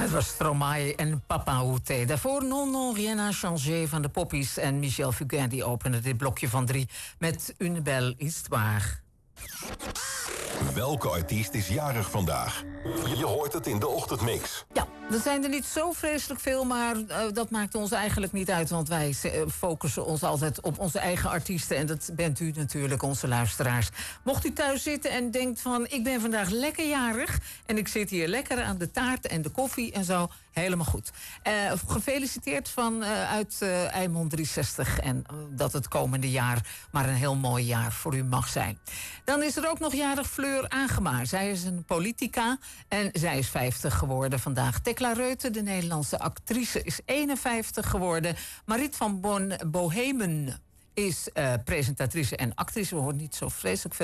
Het was Stromae en Papa Outé. Daarvoor Non Non Rien n'a changé van de Poppies. En Michel Fugain die opende dit blokje van 3 met Une belle histoire. Welke artiest is jarig vandaag? Je hoort het in de ochtendmix. Ja, er zijn er niet zo vreselijk veel, maar dat maakt ons eigenlijk niet uit. Want wij focussen ons altijd op onze eigen artiesten. En dat bent u natuurlijk, onze luisteraars. Mocht u thuis zitten en denkt van, ik ben vandaag lekker jarig en ik zit hier lekker aan de taart en de koffie en zo, helemaal goed. Gefeliciteerd uit Eimond 360 en dat het komende jaar maar een heel mooi jaar voor u mag zijn. Dan is er ook nog jarig Fleur Agema. Zij is een politica en zij is 50 geworden vandaag. Tekla Reute, de Nederlandse actrice, is 51 geworden. Mariet van Bohemen is presentatrice en actrice. We horen niet zo vreselijk veel